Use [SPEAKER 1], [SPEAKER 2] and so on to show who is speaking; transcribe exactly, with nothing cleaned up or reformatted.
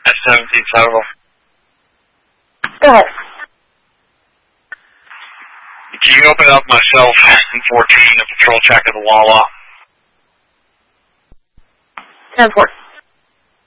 [SPEAKER 1] S seventeen total.
[SPEAKER 2] Go ahead.
[SPEAKER 1] Can you open up myself in fourteen, a patrol check of the Wawa?
[SPEAKER 2] ten four.